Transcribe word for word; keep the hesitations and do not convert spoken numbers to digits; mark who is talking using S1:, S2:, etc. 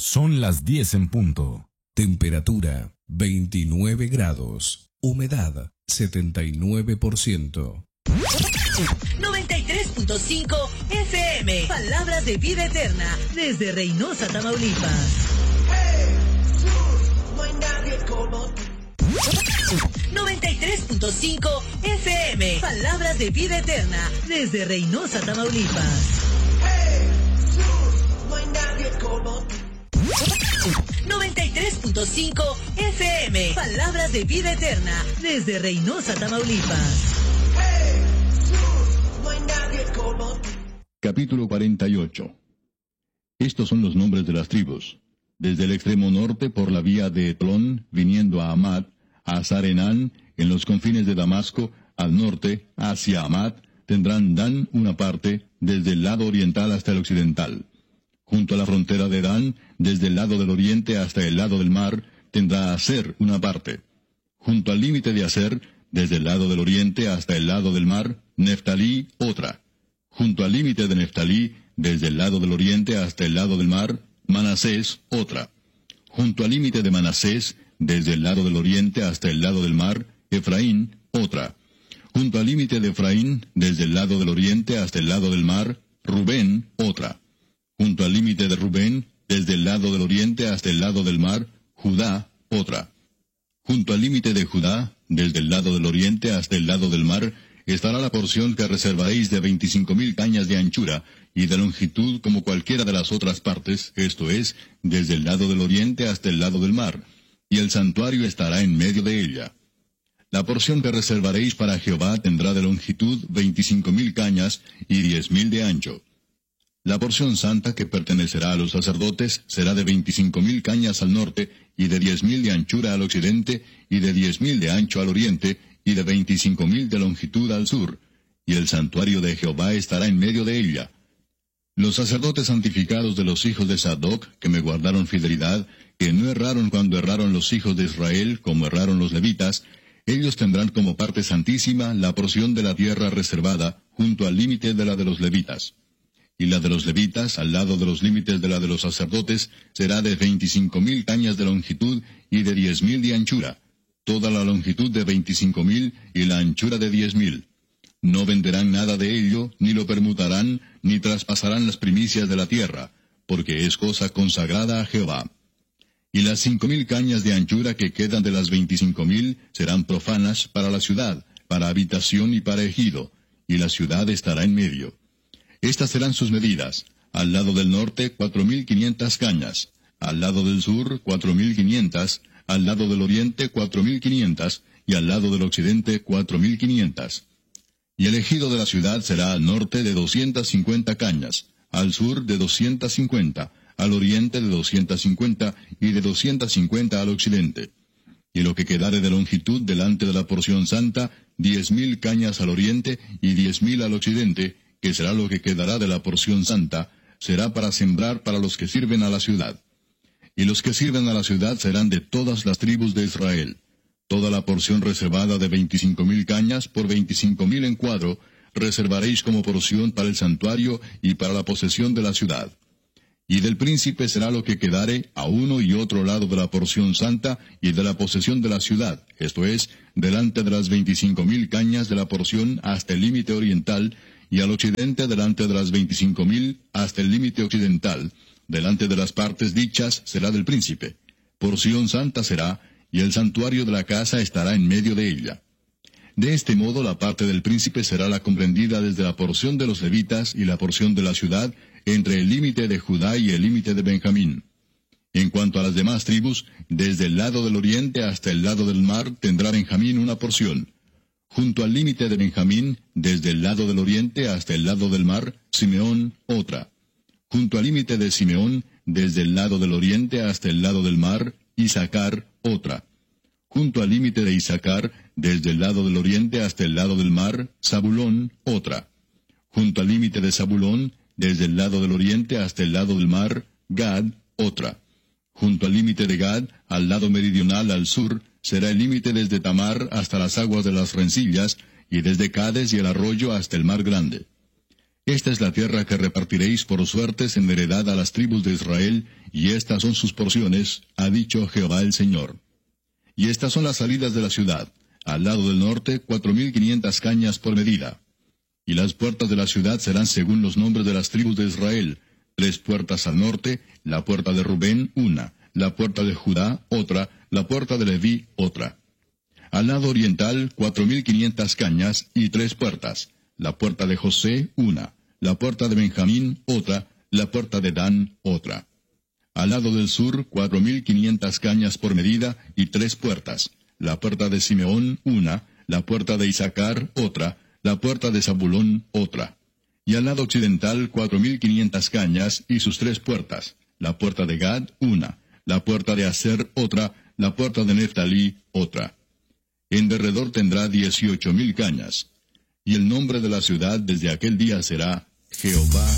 S1: Son las diez en punto.
S2: Temperatura veintinueve grados. Humedad setenta y nueve por ciento.
S3: noventa y tres punto cinco F M. Palabras de vida eterna desde Reynosa, Tamaulipas. No hay nadie como tú. noventa y tres punto cinco F M. Palabras de vida eterna desde Reynosa, Tamaulipas. No hay nadie como tú. noventa y tres punto cinco F M. Palabras de vida eterna desde Reynosa, Tamaulipas. No hay nadie como tú.
S4: Capítulo cuarenta y ocho. Estos son los nombres de las tribus. Desde el extremo norte por la vía de Etlón, viniendo a Amat, a Sarenán, en los confines de Damasco, al norte, hacia Amat, tendrán Dan una parte, desde el lado oriental hasta el occidental. Junto a la frontera de Dan, desde el lado del oriente hasta el lado del mar, tendrá Aser una parte. Junto al límite de Aser, desde el lado del oriente hasta el lado del mar, Neftalí otra. Junto al límite de Neftalí, desde el lado del oriente hasta el lado del mar, Manasés otra. Junto al límite de Manasés, desde el lado del oriente hasta el lado del mar, Efraín otra. Junto al límite de Efraín, desde el lado del oriente hasta el lado del mar, Rubén otra. Junto al límite de Rubén, desde el lado del oriente hasta el lado del mar, Judá otra. Junto al límite de Judá, desde el lado del oriente hasta el lado del mar, estará la porción que reservaréis de veinticinco mil cañas de anchura y de longitud como cualquiera de las otras partes, esto es, desde el lado del oriente hasta el lado del mar, y el santuario estará en medio de ella. La porción que reservaréis para Jehová tendrá de longitud veinticinco mil cañas y diez mil de ancho. La porción santa que pertenecerá a los sacerdotes será de veinticinco mil cañas al norte, y de diez mil de anchura al occidente, y de diez mil de ancho al oriente, y de veinticinco mil de longitud al sur, y el santuario de Jehová estará en medio de ella. Los sacerdotes santificados de los hijos de Sadoc, que me guardaron fidelidad, que no erraron cuando erraron los hijos de Israel, como erraron los levitas, ellos tendrán como parte santísima la porción de la tierra reservada, junto al límite de la de los levitas. Y la de los levitas, al lado de los límites de la de los sacerdotes, será de veinticinco mil cañas de longitud y de diez mil de anchura, toda la longitud de veinticinco mil y la anchura de diez mil. No venderán nada de ello, ni lo permutarán, ni traspasarán las primicias de la tierra, porque es cosa consagrada a Jehová. Y las cinco mil cañas de anchura que quedan de las veinticinco mil serán profanas para la ciudad, para habitación y para ejido, y la ciudad estará en medio. Estas serán sus medidas: al lado del norte cuatro mil quinientas cañas, al lado del sur cuatro mil quinientas, al lado del oriente cuatro mil quinientas, y al lado del occidente cuatro mil quinientas. Y el ejido de la ciudad será al norte de doscientas cincuenta cañas, al sur de doscientas cincuenta, al oriente de doscientas cincuenta, y de doscientas cincuenta al occidente. Y lo que quedare de longitud delante de la porción santa, diez mil cañas al oriente, y diez mil al occidente, que será lo que quedará de la porción santa, será para sembrar para los que sirven a la ciudad. Y los que sirven a la ciudad serán de todas las tribus de Israel. Toda la porción reservada de veinticinco mil cañas por veinticinco mil en cuadro, reservaréis como porción para el santuario y para la posesión de la ciudad. Y del príncipe será lo que quedare a uno y otro lado de la porción santa y de la posesión de la ciudad, esto es, delante de las veinticinco mil cañas de la porción hasta el límite oriental, y al occidente delante de las veinticinco mil hasta el límite occidental, delante de las partes dichas será del príncipe. Porción santa será, y el santuario de la casa estará en medio de ella. De este modo la parte del príncipe será la comprendida desde la porción de los levitas y la porción de la ciudad, entre el límite de Judá y el límite de Benjamín. En cuanto a las demás tribus, desde el lado del oriente hasta el lado del mar tendrá Benjamín una porción. Junto al límite de Benjamín, desde el lado del oriente hasta el lado del mar, Simeón otra. Junto al límite de Simeón, desde el lado del oriente hasta el lado del mar, Isaacar otra. Junto al límite de Isaacar, desde el lado del oriente hasta el lado del mar, Zabulón otra. Junto al límite de Zabulón, desde el lado del oriente hasta el lado del mar, Gad otra. Junto al límite de Gad, al lado meridional al sur, será el límite desde Tamar hasta las aguas de las rencillas, y desde Cades y el arroyo hasta el mar grande. Esta es la tierra que repartiréis por suertes en heredad a las tribus de Israel, y estas son sus porciones, ha dicho Jehová el Señor. Y estas son las salidas de la ciudad. Al lado del norte, cuatro mil quinientas cañas por medida. Y las puertas de la ciudad serán según los nombres de las tribus de Israel. Tres puertas al norte, la puerta de Rubén, una, la puerta de Judá, otra, la puerta de Leví, otra. Al lado oriental, cuatro mil quinientas cañas y tres puertas. La puerta de José, una, la puerta de Benjamín, otra, la puerta de Dan, otra. Al lado del sur, cuatro mil quinientas cañas por medida y tres puertas. La puerta de Simeón, una, la puerta de Isaacar, otra, la puerta de Zabulón, otra. Y al lado occidental, cuatro mil quinientas cañas y sus tres puertas. La puerta de Gad, una, la puerta de Aser, otra, la puerta de Neftalí, otra. En derredor tendrá dieciocho mil cañas. Y el nombre de la ciudad desde aquel día será Jehová